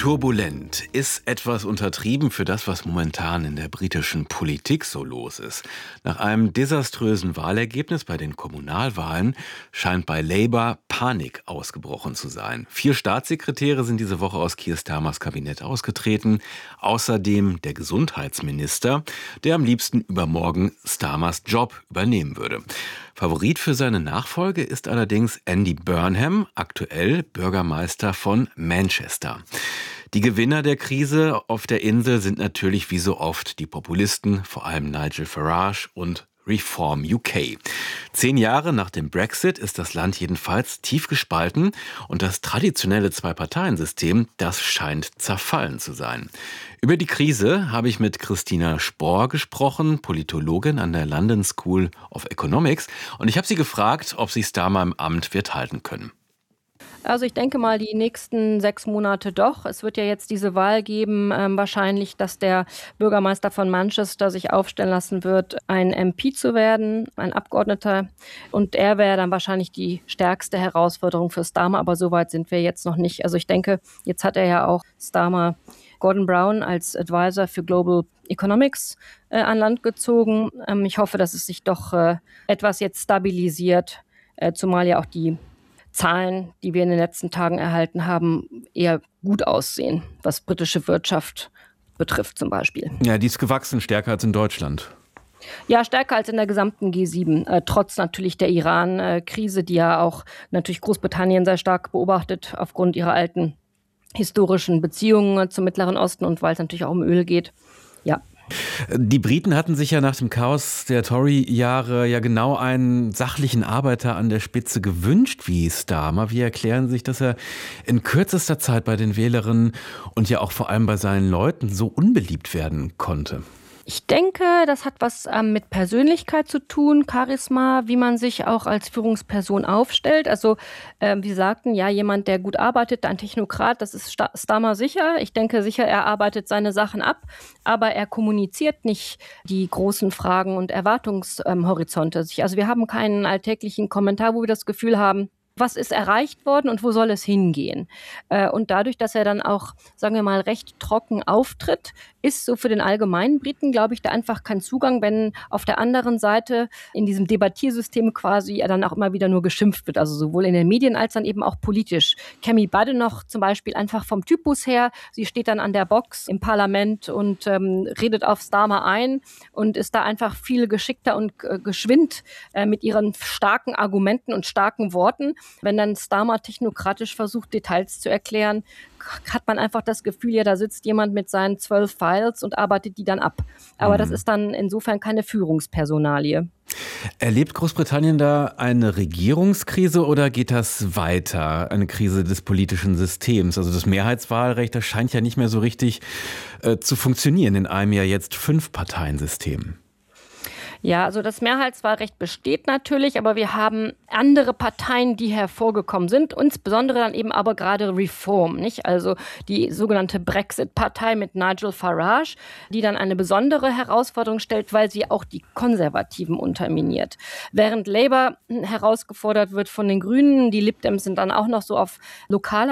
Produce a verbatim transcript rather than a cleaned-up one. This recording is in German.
Turbulent ist etwas untertrieben für das, was momentan in der britischen Politik so los ist. Nach einem desaströsen Wahlergebnis bei den Kommunalwahlen scheint bei Labour Panik ausgebrochen zu sein. Vier Staatssekretäre sind diese Woche aus Keir Starmers Kabinett ausgetreten. Außerdem der Gesundheitsminister, der am liebsten übermorgen Starmers Job übernehmen würde. Favorit für seine Nachfolge ist allerdings Andy Burnham, aktuell Bürgermeister von Manchester. Die Gewinner der Krise auf der Insel sind natürlich wie so oft die Populisten, vor allem Nigel Farage und Reform U K. Zehn Jahre nach dem Brexit ist das Land jedenfalls tief gespalten und das traditionelle Zwei-Parteien-System, das scheint zerfallen zu sein. Über die Krise habe ich mit Christina Spohr gesprochen, Politologin an der London School of Economics, und ich habe sie gefragt, ob sie Starmer im Amt wird halten können. Also ich denke mal, die nächsten sechs Monate doch. Es wird ja jetzt diese Wahl geben, ähm, wahrscheinlich, dass der Bürgermeister von Manchester sich aufstellen lassen wird, ein M P zu werden, ein Abgeordneter. Und er wäre dann wahrscheinlich die stärkste Herausforderung für Starmer, aber so weit sind wir jetzt noch nicht. Also ich denke, jetzt hat er ja auch Starmer Gordon Brown als Advisor für Global Economics äh, an Land gezogen. Ähm, ich hoffe, dass es sich doch äh, etwas jetzt stabilisiert, äh, zumal ja auch die Zahlen, die wir in den letzten Tagen erhalten haben, eher gut aussehen, was britische Wirtschaft betrifft zum Beispiel. Ja, die ist gewachsen, stärker als in Deutschland. Ja, stärker als in der gesamten G sieben, äh, trotz natürlich der Iran-Krise, die ja auch natürlich Großbritannien sehr stark beobachtet aufgrund ihrer alten historischen Beziehungen zum Mittleren Osten und weil es natürlich auch um Öl geht. Ja. Die Briten hatten sich ja nach dem Chaos der Tory-Jahre ja genau einen sachlichen Arbeiter an der Spitze gewünscht wie Starmer. Wie erklären Sie sich, dass er in kürzester Zeit bei den Wählerinnen und ja auch vor allem bei seinen Leuten so unbeliebt werden konnte? Ich denke, das hat was ähm, mit Persönlichkeit zu tun, Charisma, wie man sich auch als Führungsperson aufstellt. Also, äh, wie Sie sagten, ja, jemand, der gut arbeitet, ein Technokrat, das ist Starmer sicher. Ich denke sicher, er arbeitet seine Sachen ab, aber er kommuniziert nicht die großen Fragen und Erwartungshorizonte. Also wir haben keinen alltäglichen Kommentar, wo wir das Gefühl haben, was ist erreicht worden und wo soll es hingehen? Und dadurch, dass er dann auch, sagen wir mal, recht trocken auftritt, ist so für den allgemeinen Briten, glaube ich, da einfach kein Zugang, wenn auf der anderen Seite in diesem Debattiersystem quasi er dann auch immer wieder nur geschimpft wird, also sowohl in den Medien als dann eben auch politisch. Kemi Badenoch zum Beispiel einfach vom Typus her, sie steht dann an der Box im Parlament und ähm, redet auf Starmer ein und ist da einfach viel geschickter und äh, geschwind äh, mit ihren starken Argumenten und starken Worten. Wenn dann Starmer technokratisch versucht, Details zu erklären, hat man einfach das Gefühl, ja, da sitzt jemand mit seinen zwölf Files und arbeitet die dann ab. Aber mhm. das ist dann insofern keine Führungspersonalie. Erlebt Großbritannien da eine Regierungskrise oder geht das weiter? Eine Krise des politischen Systems? Also das Mehrheitswahlrecht, das scheint ja nicht mehr so richtig äh, zu funktionieren in einem ja jetzt Fünf-Parteien-System. Ja, also das Mehrheitswahlrecht besteht natürlich, aber wir haben andere Parteien, die hervorgekommen sind, insbesondere dann eben aber gerade Reform, nicht? Also die sogenannte Brexit-Partei mit Nigel Farage, die dann eine besondere Herausforderung stellt, weil sie auch die Konservativen unterminiert. Während Labour herausgefordert wird von den Grünen, die Lib Dems sind dann auch noch so auf lokaler